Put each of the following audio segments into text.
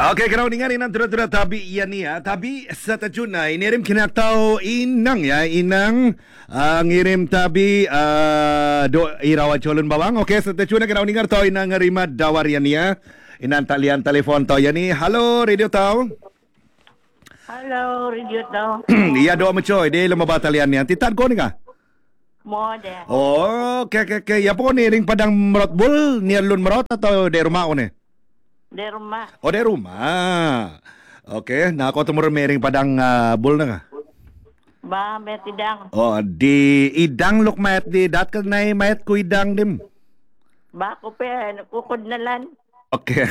Okey, kalau dengar inang tura-tura tabi iya ni ya. Tabi satajuna inirim kena tahu inang ya, inang ngirim tabi do irawa colon bawang. Okey, satajuna kena dengar tahu inang ngerima dawar ya ni ya. Inang talian telefon tahu ya ni. Halo, radio tahu. Halo, radio tahu. Iya do mecoy, dia lama batalian ni. Titan ko ni ka? Mo deh. Oh, okey. Ya po ni ring padang merot bul, ni alun merot atau di rumah ko ni? Di rumah. Oh, di rumah. Okey, nak kau temu mering padang bul na ka? Ba, betidang. Oh, di idang luk mayat di dat ka na mayat ko idang dim. Ba, ko pe, kukod na lan. Okey.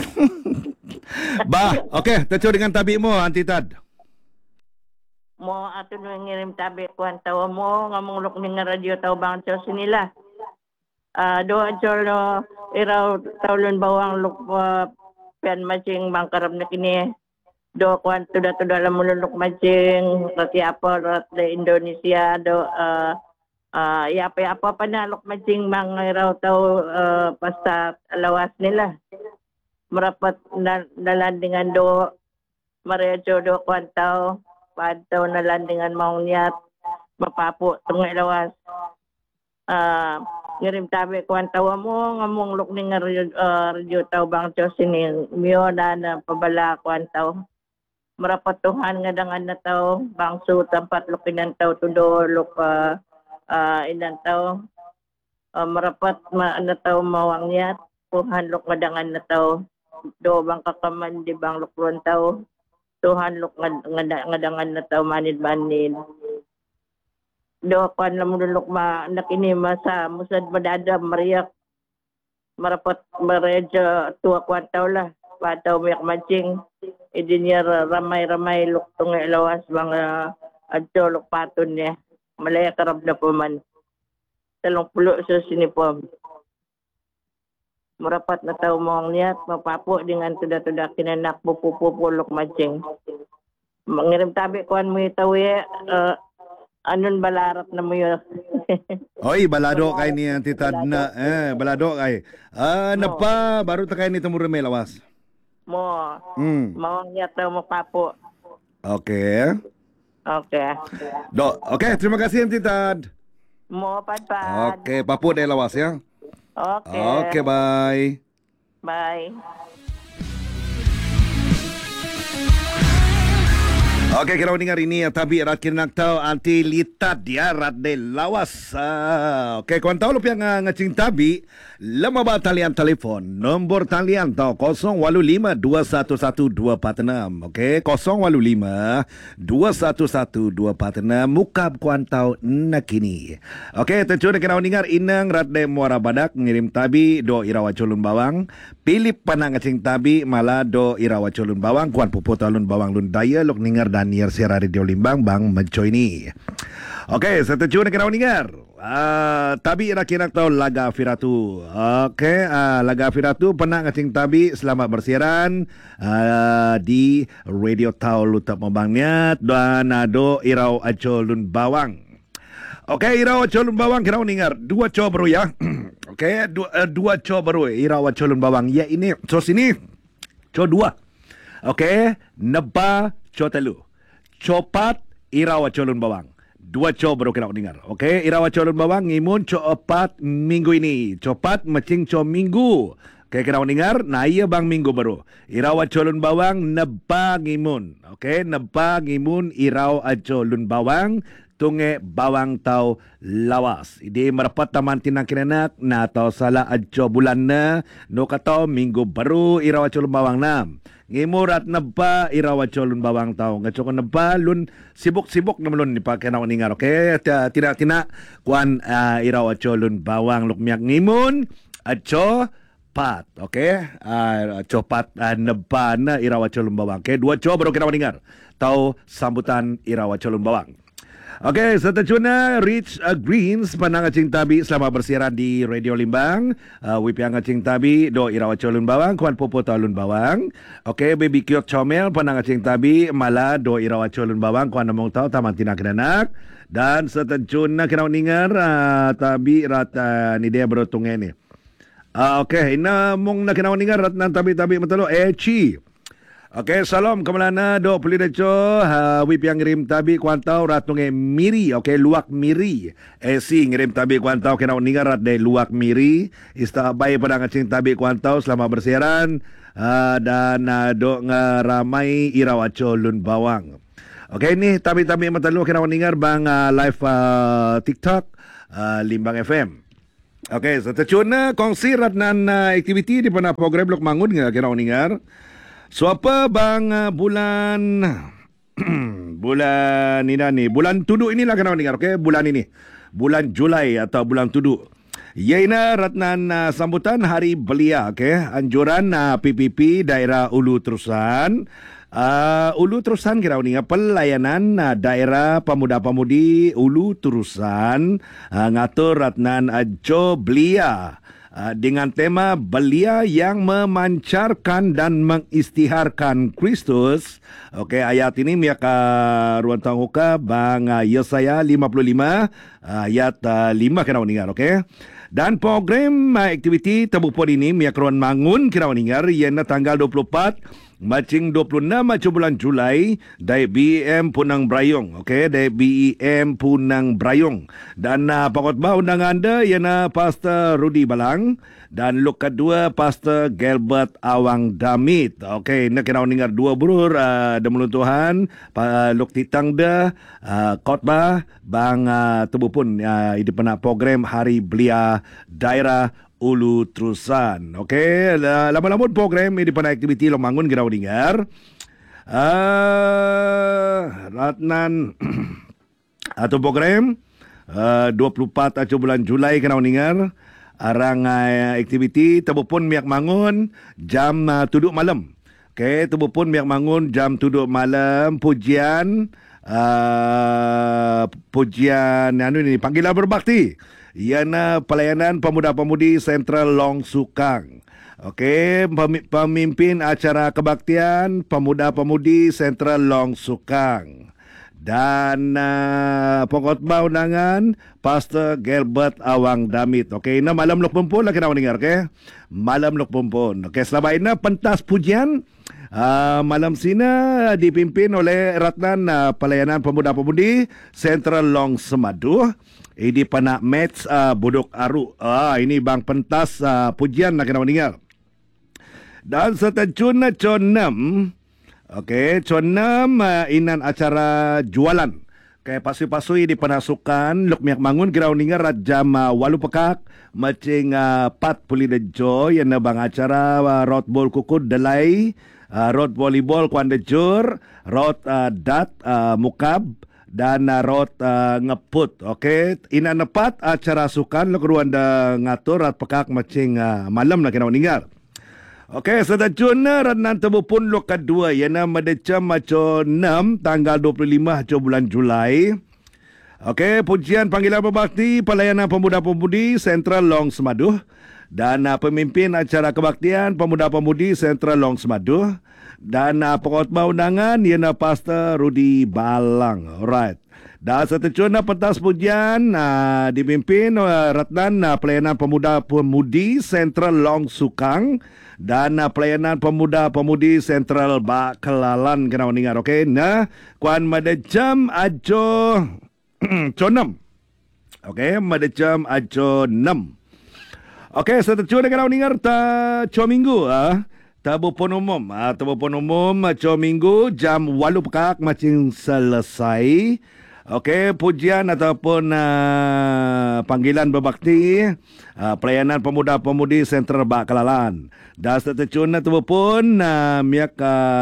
Okey, techo dengan tabi mo, Antitad. Mo, ato nung ngirim tabi ko ang tawa mo, ngamong luk ni nga radio tawa bang siya sinila. Doon siya no, iraw tawlon bawang luk pen macing bang karab na kini. Do kuan tuda lam mululuk macing rati apa rat de Indonesia do apa pa na luk macing bang iraw taw pasta alawas nila. Merapat nalan dengan do marejo do kuan taw padaw nalan dengan maong niat mapapo tungay lawas. Ngirim tabi kuan tawa mo ngamong luk ni nga radio taw bang Diyos ini miyo na pabala kuan taw. Merapat Tuhan nga dangan na taw bangso tempat lukinan taw tudo luk inan taw. Merapat na taw mawang niat Tuhan luk nga dangan na taw. Do bang kakaman di bang luk ron taw. Tuhan luk nga dangan na taw manid-manid. Do kan lamuluk ma nakini masa musad madadam mariak marapat mareja tua kwataw lah pataw miyak macing idinya ramay luk tungay lawas mga adto luk paton niya malaya karab na paman 30 sa sinipom marapat na taw mong niya mapapo dengan tuda-tuda kinanak pupu luk macing mangirim tabi kuan mo itawi anon balarat na mo yun. Oy, balado kay ni Antitad na balado kay. Napa baru ta kay ni tumuro may lawas. Mo. Mawang yata mo papo. Okay. Okay, terima kasih Antitad. Mo padpad. Okay, papo de lawas ya. Okay, bye. Bye. Okey, kalau dengar ini tabi rat kinak tahu anti litat dia rat de lawas. Okey, kau tahu lu yang ngacing tabi lama ba talian telefon. Nombor talian tahu 085-211-246. Okey, 085-211-246. Mukab kau tahu nakini. Okey, tercuri kena dengar inang rat de muara badak ngirim tabi do irawa culun bawang. Pilih panang ngacing tabi malah do irawa culun bawang kuan pupu talun bawang lun daya luk ningar Daniel Sierra Radio Limbang Bang Mencoy ni. Okey, setuju nak kena dengar. Tabi nak kena tahu Laga Firatu. Okey, Laga Firatu pernah ngacing tabi selamat bersiaran di Radio Tau Lutap Mabangnya dan ado irau acolun bawang. Okey, irau acolun bawang kena dengar. Dua co baru ya. Okey, dua co baru irau acolun bawang. Ya ini co sini co dua. Okey, neba co telu. Copat irawa colon bawang. Dua co baru kena dengar. Okey, irawa colon bawang ngimun copat minggu ini. Copat macing co minggu. Okey, kena dengar. Nah iya bang minggu baru. Irawa colon bawang neba ngimun. Okey, neba ngimun irawa colon bawang. Tunge bawang tau lawas. Idi merapat taman tinang kinenak na tau salah adjo bulan na no katau minggu baru irawa colon bawang nam. Ngimurat neba irawa colon bawang tau. Ngacok neba lun sibuk-sibuk naman lun dipakai na ningar. Okay? Tidak kuan irawa colon bawang lukmiak ngimun adjo pat. Okay? Adjo pat neba na irawa colon bawang. Okay? Dua co baru kita mendengar. Tau sambutan irawa colon bawang. Okey, seterusnya Rich Greens panang acing tabi selamat bersiaran di Radio Limbang. Wipiang acing tabi do irawa colun bawang kuan popo talun bawang. Okey, baby cute comel panang acing tabi mala do irawa colun bawang kuan namong tau taman tina kenanak. Dan seterusnya kena ningar tabi rata ni dia berotungnya ni. Okey, ina mong na kena ningar rat nan tabi-tabi matalo Chi. Okey, salam kemalana do puli deco wip yang ngirim tabi kuantau ratunge miri. Okey, luak miri. Si ngirim tabi kuantau kena uningan rat de luak miri. Ista baik pada ngacing tabi kuantau selama bersiaran dan do ngaramai irawaco lun bawang. Okey, ni tabi-tabi matalu kena uningan bang live TikTok Limbang FM. Okey, setecuna kongsi ratnan aktiviti di pana program Lok Mangun kena uningan. So apa bang bulan bulan ini bulan tuduk inilah kena dengar, okey, bulan ini bulan Julai atau bulan tuduk. Iaina ratnan sambutan Hari Belia, okey, anjuran PPP daerah Ulu Terusan. Ulu Terusan kira ni pelayanan daerah pemuda-pemudi Ulu Terusan ngatur ratnan Jo Belia. Dengan tema belia yang memancarkan dan mengistiharkan Kristus. Okey, ayat ini miak ruang tanghuka bang Yesaya 55 ayat 5 kena dengar, okey. Dan program aktiviti tebupon ini miak ruang mangun kena dengar iana tanggal 24 macing 26 macam bulan Julai dari BEM Punang Brayong, okey, dari BEM Punang Brayong. Dan pengkhotbah undangan anda ialah Pastor Rudy Balang dan luk kedua Pastor Gilbert Awang Damit. Okey, nak kena dengar dua burur demulun Tuhan luk titang dah khotbah bang tebupun di pena program Hari Belia daerah Ulu Terusan. Okey, lama-lama program ini pada aktiviti Long Mangun kita dengar. Ratnan atau program 24 bulan Julai kita dengar. Arang aktiviti tebupun miak mangun jam 7 malam. Okey, tebupun miak mangun jam 7 malam pujian ini panggilan berbakti. Iana pelayanan pemuda-pemudi Sentral Long Sukang. Okey, pemimpin acara kebaktian pemuda-pemudi Sentral Long Sukang. Dan pengkhotbah undangan Pastor Gilbert Awang Damit. Okey, ini malam luk pumpun lah kita dengar, okey. Malam luk pumpun. Okey, selama ini pentas pujian malam sina dipimpin oleh Ratnan Pelayanan Pemuda-Pemudi Sentral Long Semadu. Ini panak Mets Budok Aru. Ini bang pentas pujian nak kena dengar. Dan setecun conam. Okey, conam inan acara jualan. Kaya pasui-pasui di penasukan Luk Miak Mangun kira dengar jam 8 pekak macing 4 puli dejo yang bang acara road ball kukud delai, road volleyball kuan dejur, road dat mukab dan rot ngeput. Okey, ina nepat acara sukan lo keruan da ngatur rat pekak macing malam nak kena dengar. Okey, sedajun ranan tebupun lo kedua yana madecam maco 6 tanggal 25 bulan Julai. Okey, pujian panggilan berbakti pelayanan pemuda-pemudi Sentral Long Semadu dan pemimpin acara kebaktian pemuda-pemudi Sentral Long Semadu. Dan pengkhotbah undangan ialah Pastor Rudy Balang. Alright. Dan setecuna pentas pujian dipimpin Ratnan Pelayanan Pemuda-Pemudi Sentral Long Sukang dan Pelayanan Pemuda-Pemudi Sentral Bakelalan kena dengar. Okey. Nah, kuan madejam ajo conem. Okey, madejam ajo 6. Okey, setecuna kena dengar ta minggu Tebupun umum macam minggu jam 8 pekak macam selesai. Okey, pujian ataupun panggilan berbakti pelayanan pemuda-pemudi Sentral Bakelalan. Dan setecuna tebupun miak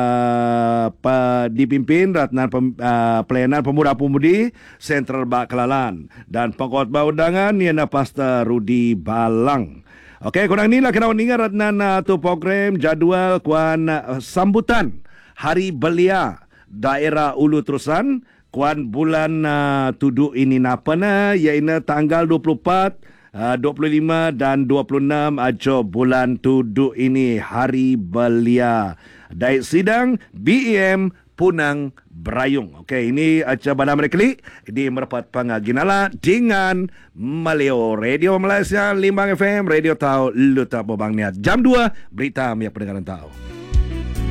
dipimpin Ratnan pelayanan pemuda-pemudi Sentral Bakelalan. Dan pengkhotbah undangan ialah Pastor Rudy Balang. Okey, kurang ni lah kena dengar Ratnan tu program jadual kuan sambutan Hari Belia daerah Ulu Terusan kuan bulan tuduk ini napana iaitu tanggal 24, 25 dan 26 ajo bulan tuduk ini Hari Belia. Dari sidang BEM Punang Brayong. Okey, ini acara Bandar Merkeli di merepat pangaginala dengan Maleo Radio Malaysia Limbang FM Radio tahu lu tak bobang niat. Jam 2 berita miak pendengaran tahu.